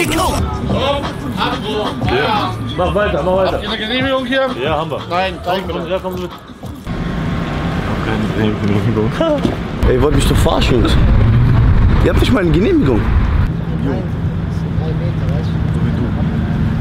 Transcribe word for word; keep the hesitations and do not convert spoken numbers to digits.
Genehmigung! Ja. Mach weiter, mach weiter. Habt ihr eine Genehmigung hier? Ja, haben wir. Nein, zeig mir Komm, das. ja, komm mit. Keine Genehmigung. Ey, ihr wollt mich doch verarschen, Jungs. Ihr habt nicht mal eine Genehmigung. Nein, das sind drei Meter, weißt du?